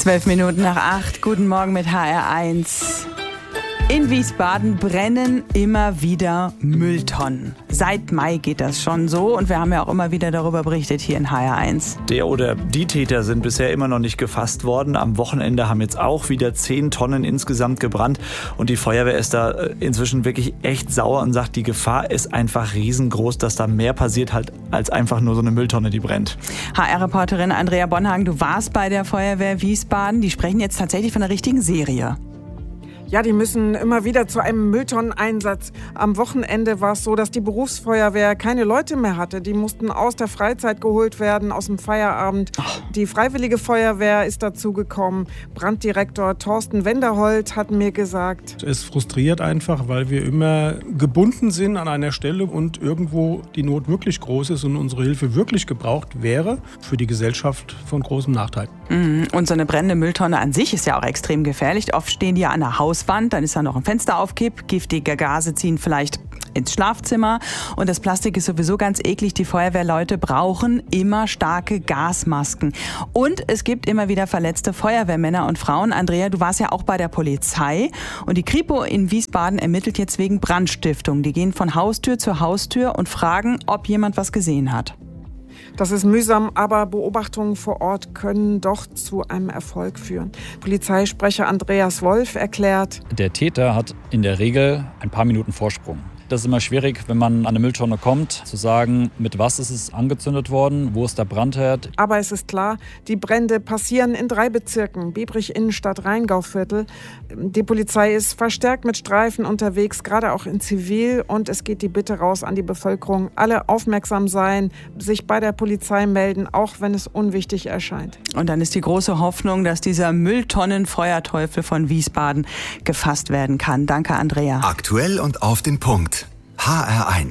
7:12. Guten Morgen mit HR1. In Wiesbaden brennen immer wieder Mülltonnen. Seit Mai geht das schon so und wir haben ja auch immer wieder darüber berichtet hier in HR1. Der oder die Täter sind bisher immer noch nicht gefasst worden. Am Wochenende haben jetzt auch wieder 10 Tonnen insgesamt gebrannt und die Feuerwehr ist da inzwischen wirklich echt sauer und sagt, die Gefahr ist einfach riesengroß, dass da mehr passiert halt als einfach nur so eine Mülltonne, die brennt. HR-Reporterin Andrea Bonhagen, du warst bei der Feuerwehr Wiesbaden. Die sprechen jetzt tatsächlich von einer richtigen Serie. Ja, die müssen immer wieder zu einem Mülltonneneinsatz. Am Wochenende war es so, dass die Berufsfeuerwehr keine Leute mehr hatte. Die mussten aus der Freizeit geholt werden, aus dem Feierabend. Die Freiwillige Feuerwehr ist dazugekommen. Branddirektor Thorsten Wenderholt hat mir gesagt: Es frustriert einfach, weil wir immer gebunden sind an einer Stelle und irgendwo die Not wirklich groß ist und unsere Hilfe wirklich gebraucht wäre, für die Gesellschaft von großem Nachteil. Und so eine brennende Mülltonne an sich ist ja auch extrem gefährlich. Oft stehen die ja an der Hauswand, dann ist da noch ein Fenster aufkipp, giftige Gase ziehen vielleicht ins Schlafzimmer und das Plastik ist sowieso ganz eklig. Die Feuerwehrleute brauchen immer starke Gasmasken. Und es gibt immer wieder verletzte Feuerwehrmänner und Frauen. Andrea, du warst ja auch bei der Polizei und die Kripo in Wiesbaden ermittelt jetzt wegen Brandstiftung. Die gehen von Haustür zu Haustür und fragen, ob jemand was gesehen hat. Das ist mühsam, aber Beobachtungen vor Ort können doch zu einem Erfolg führen. Polizeisprecher Andreas Wolf erklärt: Der Täter hat in der Regel ein paar Minuten Vorsprung. Das ist immer schwierig, wenn man an eine Mülltonne kommt, zu sagen, mit was ist es angezündet worden, wo ist der Brandherd. Aber es ist klar, die Brände passieren in 3 Bezirken, Biebrich, Innenstadt, Rheingauviertel. Die Polizei ist verstärkt mit Streifen unterwegs, gerade auch in Zivil. Und es geht die Bitte raus an die Bevölkerung, alle aufmerksam sein, sich bei der Polizei melden, auch wenn es unwichtig erscheint. Und dann ist die große Hoffnung, dass dieser Mülltonnenfeuerteufel von Wiesbaden gefasst werden kann. Danke, Andrea. Aktuell und auf den Punkt. HR1.